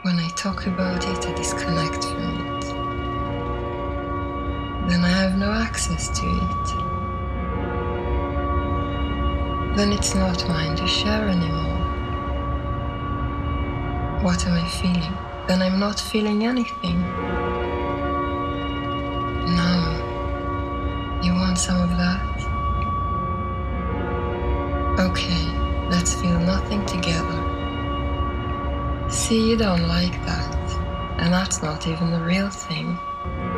When I talk about it, I disconnect from it. Then I have no access to it. Then it's not mine to share anymore. What am I feeling? Then I'm not feeling anything. Now, you want some of that? Okay, let's feel nothing together. See, you don't like that, and that's not even the real thing.